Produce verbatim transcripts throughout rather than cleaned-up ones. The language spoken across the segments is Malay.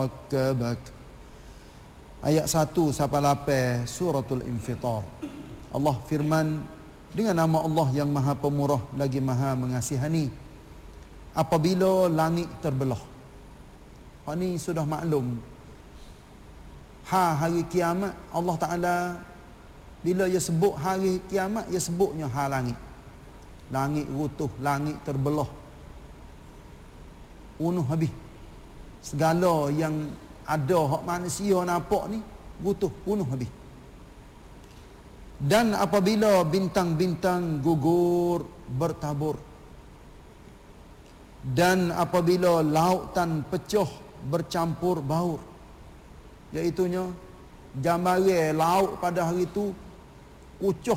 ركبك. Ayat satu sampai lapan suratul Infitar. Allah firman, dengan nama Allah yang Maha Pemurah lagi Maha Mengasihani. Apabila langit terbelah. Hak ni sudah maklum. Ha hari kiamat, Allah Taala bila dia sebut hari kiamat, dia sebutnya ha langit. Langit runtuh, langit terbelah. Unuh habis. Segala yang ada hak manusia nampak ni runtuh, punuh habis. Dan apabila bintang-bintang gugur bertabur, dan apabila lautan pecah bercampur baur, iaitunya gambaran laut pada hari itu ucuh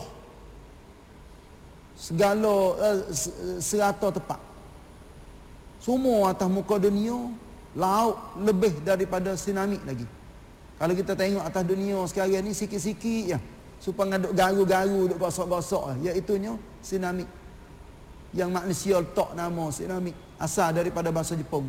segala eh, serata tepat. Semua atas muka dunia laut lebih daripada tsunami lagi. Kalau kita tengok atas dunia sekarang ni sikit-sikit je, supaya duk garu-garu, duk gosok-gosok, iaitunya tsunami. Yang manusia letak nama tsunami, asal daripada bahasa Jepun.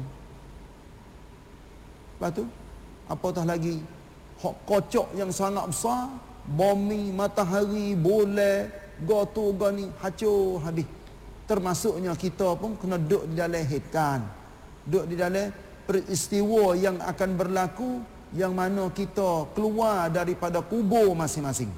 Lepas tu apatah lagi hak kocok yang sangat besar, bumi, matahari, bulan, gotu gani hancur habis. Termasuknya kita pun kena duduk di dalam hitan, duduk di dalam peristiwa yang akan berlaku, yang mana kita keluar daripada kubur masing-masing.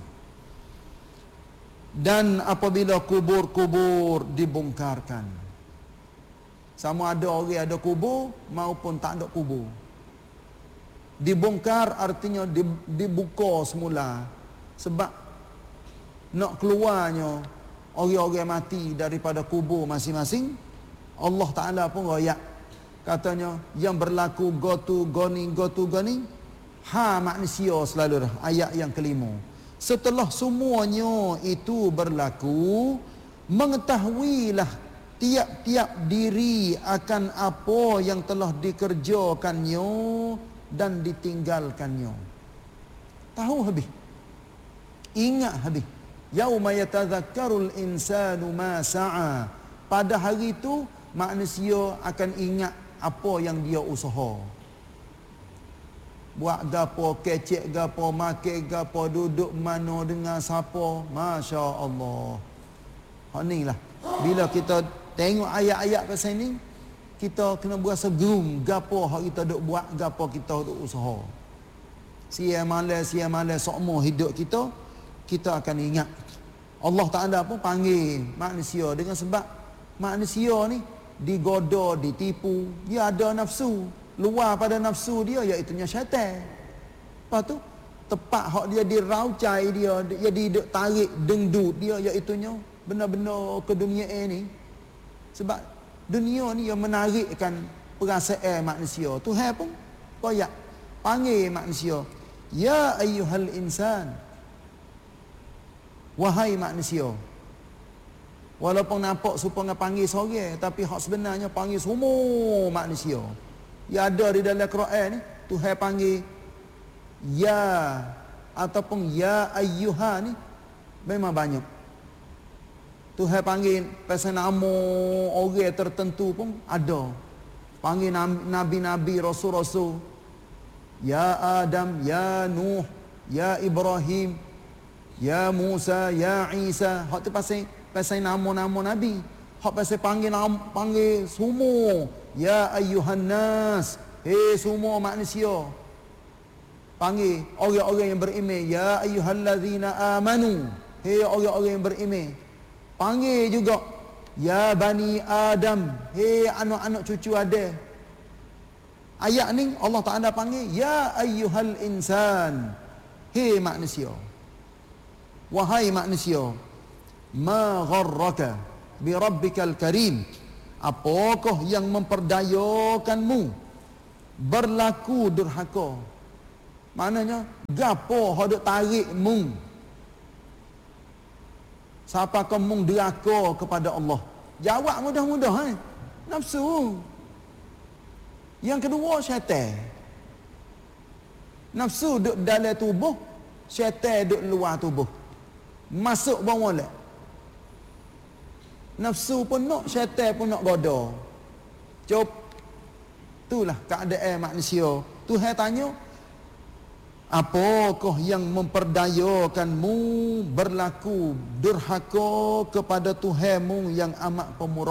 Dan apabila kubur-kubur dibongkarkan, sama ada orang ada kubur maupun tak ada kubur. Dibongkar artinya dibuka semula, sebab nak keluarnya orang-orang mati daripada kubur masing-masing. Allah Ta'ala pun royak, katanya yang berlaku gotu goni gotu goni ha manusia selalu dah. Ayat yang kelima, setelah semuanya itu berlaku, mengetahuilah tiap-tiap diri akan apa yang telah dikerjakannya dan ditinggalkannya. Tahu habis, ingat habis. Yauma yatadzakkarul insanu ma sa'a. Pada hari itu manusia akan ingat apa yang dia usaha. Buat gapo, kecek gapo, makan gapo, duduk mana dengan siapa. Masya Allah. Hak ni lah, bila kita tengok ayat-ayat pasal ni, kita kena berasa gerung gapo hak kita duk buat, gapo kita duk usaha. Sia malam, sia malam semua hidup kita, kita akan ingat. Allah Ta'ala pun panggil manusia dengan sebab manusia ni digoda, ditipu. Dia ada nafsu, luar pada nafsu dia iaitunya syaitan. Lepas tu tepat hak dia diraucai dia, dia diduk tarik dengdut dia iaitunya benar-benar ke dunia ni. Sebab dunia ni yang menarikkan perasaan manusia. Tuhan pun koyak panggil manusia, ya ayyuhal insan, wahai manusia. Walaupun nampak supaya panggil seorang, tapi hak sebenarnya panggil semua manusia. Ya ada di dalam Quran ni, Tuhan panggil ya ataupun ya ayyuha ni memang banyak. Tuhan panggil pasal nama orang tertentu pun ada. Panggil nabi-nabi, rasul-rasul. Ya Adam, ya Nuh, ya Ibrahim, ya Musa, ya Isa. Hak tu pasal pasal nama-nama nabi. Hak pasal panggil panggil semua. Ya ayyuhan nas, hei semua manusia. Panggil orang-orang yang beriman, ya ayyuhallazina amanu, hei orang-orang yang beriman. Panggil juga ya bani Adam, hei anak-anak cucu Adam. Ayat ni Allah Ta'ala panggil ya ayyuhal insan, hei manusia. Wahai manusia, ma gharraka bi rabbikal karim, apakah yang memperdayakanmu berlaku durhaka? Maknanya gapo hak tarik mung? Siapa kamu deraka kepada Allah? Jawab mudah-mudah eh? Nafsu. Yang kedua syaitan. Nafsu duduk dalam tubuh, syaitan duduk luar tubuh. Masuk bawah molek. Nafsu pun nak, syaitan pun nak goda. Cop. Itulah keadaan manusia Tuhan tanya, apakah yang memperdayakanmu berlaku durhaka kepada Tuhanmu yang amat pemurah?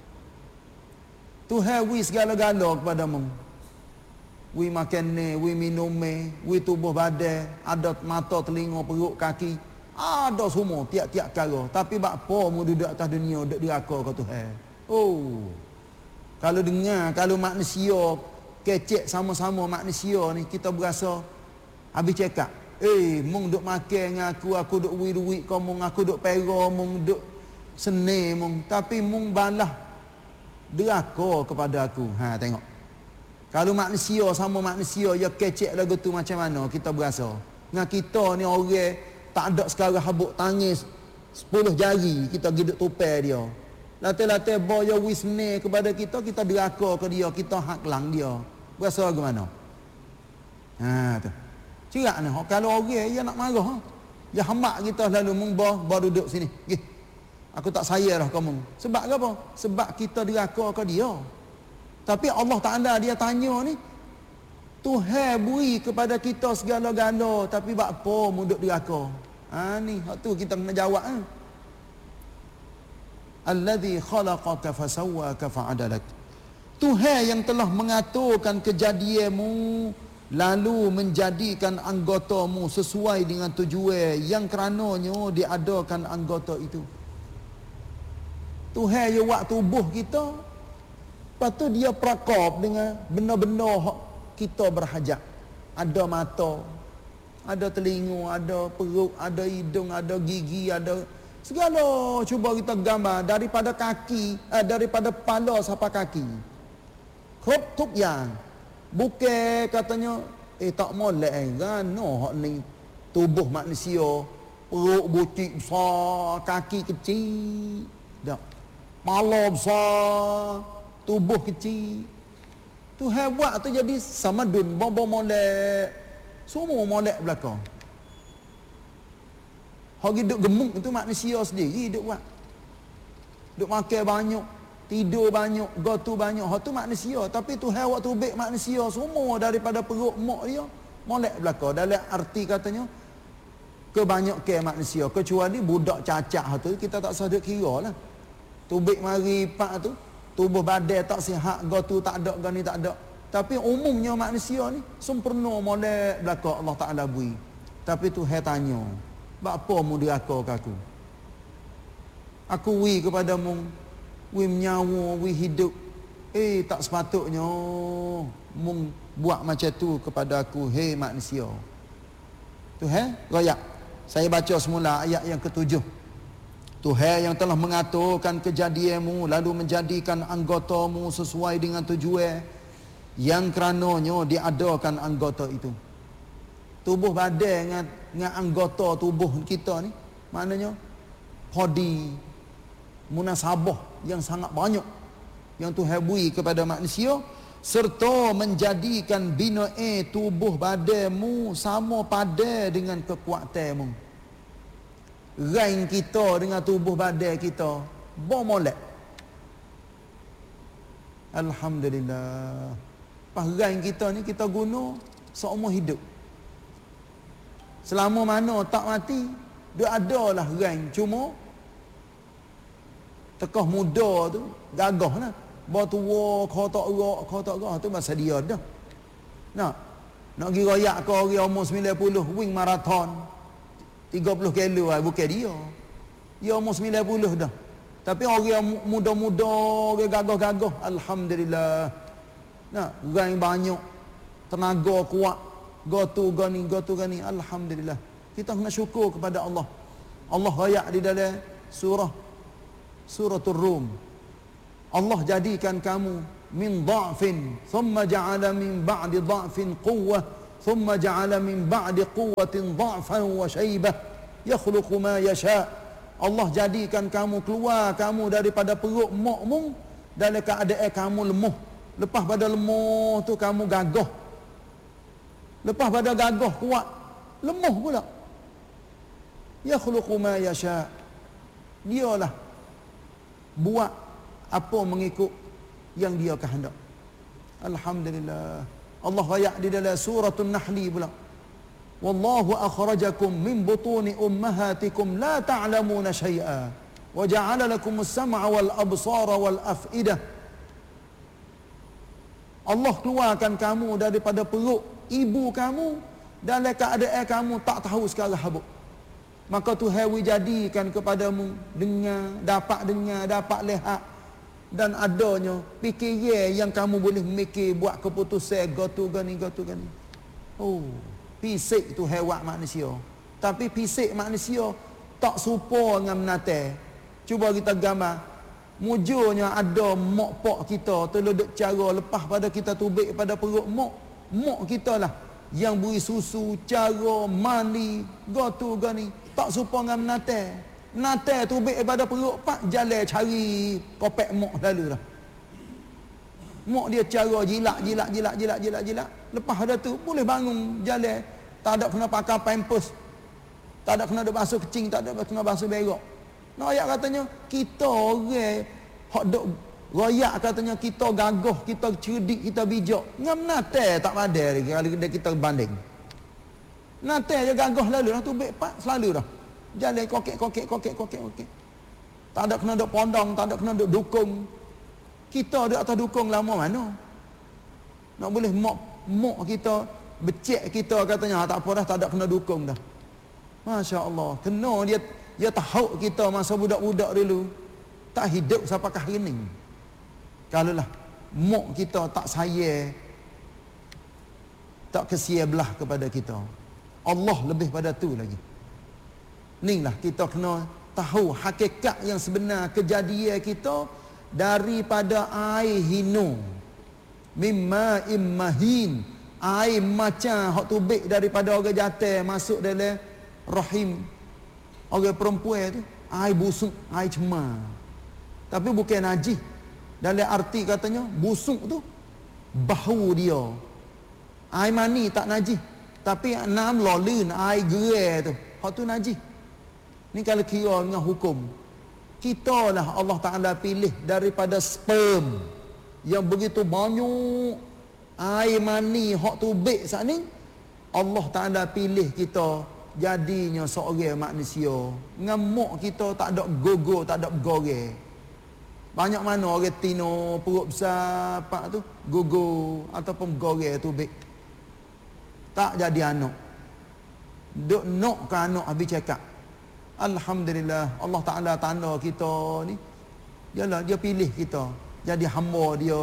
Tuhan wi segala-gala kepadamu. Wi makan ni, wi minum ni, wi tubuh badan, ada mata, telinga, perut, kaki, ada semua tiap-tiap perkara. Tapi bakpo mu duduk atas dunia duduk diraka ke Tuhan. Oh. Kalau dengar, kalau manusia kecek sama-sama manusia ni, kita berasa habis cakap, eh, mung duk makan dengan aku, aku duk wiri-wiri kau mung, aku duk pera mung, duk seni mung, tapi mung balah deraka kepada aku. Ha, tengok. Kalau manusia sama manusia, ya kecek lagu tu macam mana kita berasa. Dengan kita ni orang tak ada sekarang habuk tangis sepuluh jari, kita giduk tupai dia. Latih-latih boya wisne kepada kita, kita deraka ke dia, kita haklang dia. Berasa bagaimana? Ha, tu. Cerak ni, kalau orang dia nak marah, dia hamak kita lalu mengba baru duduk sini. Gih. Aku tak sayang lah kamu. Sebab apa? Sebab kita deraka ke dia. Tapi Allah Ta'ala dia tanya ni, Tuhan beri kepada kita segala-gala, tapi buat apa muduk deraka? Ha ni, hak tu kita kena jawab. Ha? Alladhi khalaqaka fasawwaka fa'adalak. Tuhan yang telah mengaturkan kejadianmu lalu menjadikan anggotamu sesuai dengan tujuan yang kerananya diadakan anggota itu. Tuhan yang buat tubuh kita, lepas tu dia prakop dengan benda-benda hak kita berhajat. Ada mata, ada telinga, ada perut, ada hidung, ada gigi, ada segala. Cuba kita gambar daripada kaki, eh, daripada kepala sampai kaki. Kop tuk yang bukan katanya eh tak molek eh gano hak ni tubuh manusia, perut butik besar, kaki kecil, dak. Kepala besar, tubuh kecil. Tuhan buat tu jadi samadun, bobo molek. Semua molek belakang. Hak hidup gemuk itu manusia sendiri hidup buat. Duk makan banyak, tidur banyak, gotu banyak, hak tu manusia. Tapi Tuhan waktu baik manusia semua daripada perut mak dia molek belakang. Dalam arti katanya kebanyakan manusia, kecuali budak cacat hak tu kita tak sadar kira lah. Tubik mari pak tu, tubuh badan tak sihat, gotu tak ada, gani tak ada. Tapi umumnya manusia ni sempurna molek belakang Allah Ta'ala beri. Tapi Tuhan tanya, apa mu diraka ke aku? Aku wi kepadamu, wi menyawa, wi hidup. Eh, tak sepatutnya mung buat macam tu kepada aku, hei manusia. Tuhan, royak. Saya baca semula ayat yang ketujuh. Tuhan yang telah mengaturkan kejadianmu lalu menjadikan anggotamu sesuai dengan tujuan yang kerananya diadakan anggota itu. Tubuh badan dengan, dengan anggota tubuh kita ni maknanya body munasabah yang sangat banyak yang Tuhan beri kepada manusia, serta menjadikan binae tubuh badanmu sama pada dengan kekuatanmu. Rain kita dengan tubuh badan kita bomolek. Alhamdulillah. Pas rain kita ni kita guna seumur hidup. Selama mana tak mati, dia adalah rain. Cuma tekah muda tu gagah lah. Bawa tua, kau tak gerak, kau tak gerak, tu masa dia dah. Nak nak pergi royak ke orang umur sembilan puluh wing marathon tiga puluh kilo lah, bukan dia. Dia umur sembilan puluh dah. Tapi orang muda-muda, orang gagah-gagah, alhamdulillah. Nah, orang yang banyak, tenaga kuat, gotu gani, gotu gani, alhamdulillah. Kita kena syukur kepada Allah. Allah rayak di dalam surah Suratul Rum. Allah jadikan kamu min dha'fin, thumma ja'ala min ba'di dha'fin quwwah, thumma ja'ala min ba'di quwwatin dha'fan wa shaybah yakhluqu ma yasha. Allah jadikan kamu keluar kamu daripada perut makmu dalam keadaan kamu lemah. Lepas pada lemah tu kamu gagah. Lepas pada gagah kuat, lemah pula. Yakhluqu ma yasha. Dialah buat apa mengikut yang dia kehendak. Alhamdulillah. Allah ayat di dalam suratul Nahli pula. Wallahu akhrajakum min butuni ummahatikum la ta'lamuna syai'a wa ja'ala lakumus sam'a wal absara wal af'idah. Allah keluarkan kamu daripada perut ibu kamu dalam keadaan kamu tak tahu sekarang habuk. Maka Tuhan jadikan kepadamu dengar, dapat dengar, dapat lihat, dan adanya fikiran yang kamu boleh mikir buat keputusan gotu gani gotu gani. Oh, fisik tu hewat manusia. Tapi fisik manusia tak serupa dengan menate. Cuba kita gambar. Mujurnya ada mak pak kita teluduk cara lepas pada kita tubik pada perut mak. Mak kita lah yang beri susu, cara mandi, gotu gani. Tak serupa dengan menate. Menate tubik pada perut pak jalan cari kopek mak lalu dah. Mak dia cara jilat, jilat, jilat, jilat, jilat, jilat. Lepas ada tu boleh bangun jalan. Tak ada kena pakai pampers. Tak ada kena ada basuh kecing, tak ada kena basuh berak. Nah, ayat katanya kita orang hok dok royak katanya kita gagah, kita cerdik, kita bijak. Ngam nate tak ada lagi kalau kita banding. Nate je gagah lalu dah tubik pak selalu dah. Jalan kokek kokek kokek kokek kokek. Tak ada kena dok pondong, tak ada kena dok dukung. Kita duduk atas dukung lama mana? Nak boleh mok mok kita becek kita katanya tak apa dah, tak ada kena dukung dah. Masya Allah, kena dia dia tahu kita masa budak-budak dulu tak hidup sampai hari ni. Kalau lah mok kita tak sayang, tak kesia belah kepada kita, Allah lebih pada tu lagi. Ni lah kita kena tahu hakikat yang sebenar kejadian kita daripada air hinu, mimma immahin, air macam hak tubik daripada orang jatuh masuk dalam rahim orang perempuan tu, air busuk, air cemar. Tapi bukan najis. Dalam arti katanya busuk tu bau dia. Air mani tak najis, tapi enam lolin air gerai tu, hak tu najis. Ni kalau kira dengan hukum, kita lah Allah Ta'ala pilih daripada sperm yang begitu banyak air mani hak tubik saat ni, Allah Ta'ala pilih kita jadinya seorang manusia. Ngamuk kita tak ada gogo, tak ada goreng. Banyak mana orang tino perut besar pak tu gogo ataupun goreng tubik, tak jadi anak. Duk nak ke anak habis cakap. Alhamdulillah Allah Ta'ala tanda kita ni, ialah dia pilih kita jadi hamba dia,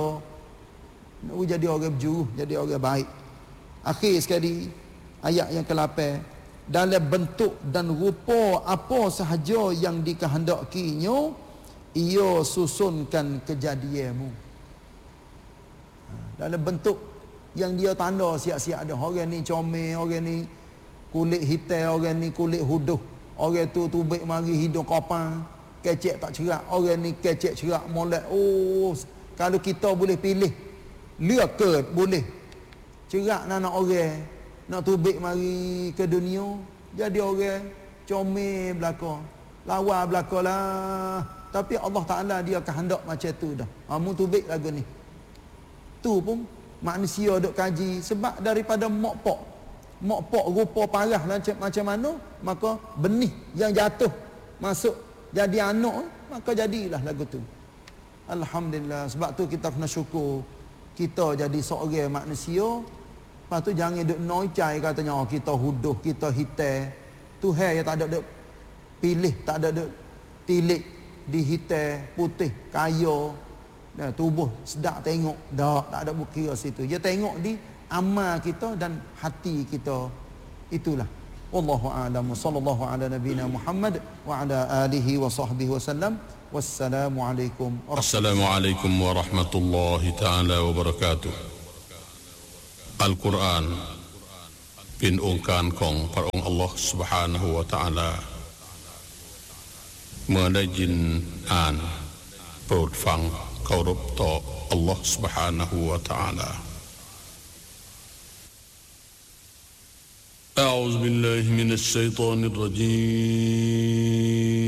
jadi orang berjuruh, jadi orang baik. Akhir sekali ayat yang ke lapan, dalam bentuk dan rupa apa sahaja yang dikehendakinya ia susunkan kejadianmu. Dalam bentuk yang dia tanda siap-siap ada. Orang ni comel, orang ni kulit hitam, orang ni kulit huduh, orang tu tubik mari hidung kopang, kecek tak cerak, orang ni kecek cerak molek. Oh, kalau kita boleh pilih liakat boleh cerak nak nak orang nak tubik mari ke dunia, jadi orang comel belaka, lawa belaka lah. Tapi Allah Ta'ala dia kehendak macam tu dah. Ha, mu tubik lagu ni. Tu pun manusia duk kaji sebab daripada mak pak. Mak pak rupa parah macam macam mana, maka benih yang jatuh masuk jadi anak, maka jadilah lagu tu. Alhamdulillah. Sebab tu kita kena syukur kita jadi seorang manusia. Lepas tu jangan duk noicai katanya oh, kita huduh, kita hitam. Tuhan yang tak ada duk pilih, tak ada duk tilik di hitam, putih, kaya, dan tubuh sedap tengok. Tak, tak ada bukira situ. Dia tengok di amal kita dan hati kita. Itulah. Wallahu a'lam. Sallallahu ala nabiyina Muhammad wa ala alihi wa sahbihi wasallam. Wassalamualaikum. Assalamualaikum warahmatullahi taala wabarakatuh. Al-Quran เป็นองค์การของพระองค์อัลลอฮฺ سبحانه และ تعالى เมื่อได้ยินอ่านโปรดฟังเคารพต่ออัลลอฮฺ سبحانه และ تعالى أعوذ بالله من الشيطان الرجيم